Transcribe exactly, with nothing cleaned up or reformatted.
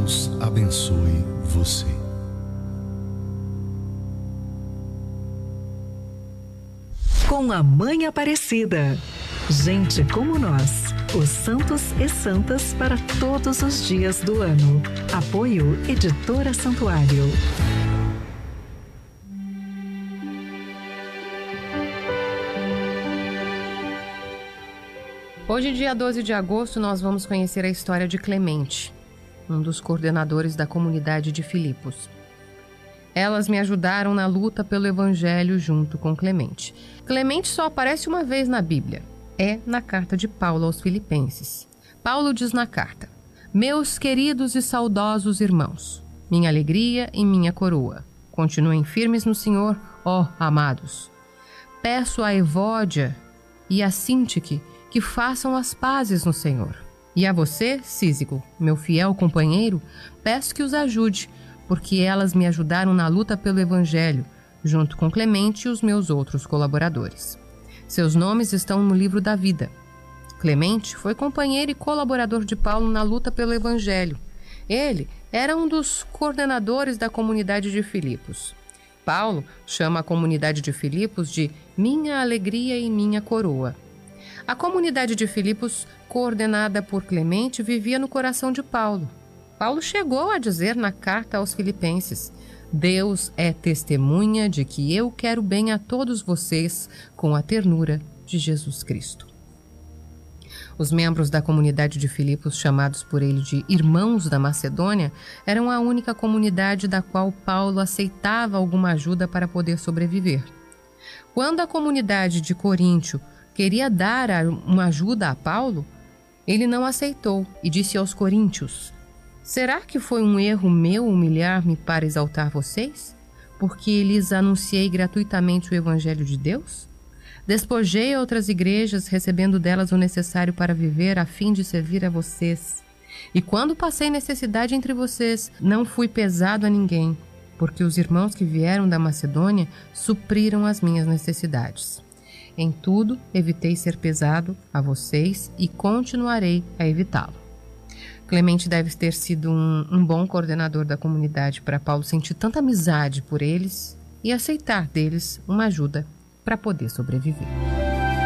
Deus abençoe você. Com a Mãe Aparecida. Gente como nós, os santos e santas para todos os dias do ano. Apoio Editora Santuário. Hoje, dia doze de agosto, nós vamos conhecer a história de Clemente, um dos coordenadores da comunidade de Filipos. Elas me ajudaram na luta pelo Evangelho junto com Clemente. Clemente só aparece uma vez na Bíblia. É na carta de Paulo aos Filipenses. Paulo diz na carta: Meus queridos e saudosos irmãos, minha alegria e minha coroa, continuem firmes no Senhor, ó amados. Peço a Evódia e a Sintique que façam as pazes no Senhor. E a você, Císico, meu fiel companheiro, peço que os ajude, porque elas me ajudaram na luta pelo Evangelho, junto com Clemente e os meus outros colaboradores. Seus nomes estão no livro da vida. Clemente foi companheiro e colaborador de Paulo na luta pelo Evangelho. Ele era um dos coordenadores da comunidade de Filipos. Paulo chama a comunidade de Filipos de minha alegria e minha coroa. A comunidade de Filipos, coordenada por Clemente, vivia no coração de Paulo. Paulo chegou a dizer na carta aos Filipenses: Deus é testemunha de que eu quero bem a todos vocês com a ternura de Jesus Cristo. Os membros da comunidade de Filipos, chamados por ele de Irmãos da Macedônia, eram a única comunidade da qual Paulo aceitava alguma ajuda para poder sobreviver. Quando a comunidade de Coríntio queria dar uma ajuda a Paulo, ele não aceitou e disse aos coríntios: Será que foi um erro meu humilhar-me para exaltar vocês? Porque lhes anunciei gratuitamente o Evangelho de Deus? Despojei outras igrejas, recebendo delas o necessário para viver, a fim de servir a vocês. E quando passei necessidade entre vocês, não fui pesado a ninguém, porque os irmãos que vieram da Macedônia supriram as minhas necessidades. Em tudo, evitei ser pesado a vocês e continuarei a evitá-lo. Clemente deve ter sido um, um bom coordenador da comunidade para Paulo sentir tanta amizade por eles e aceitar deles uma ajuda para poder sobreviver.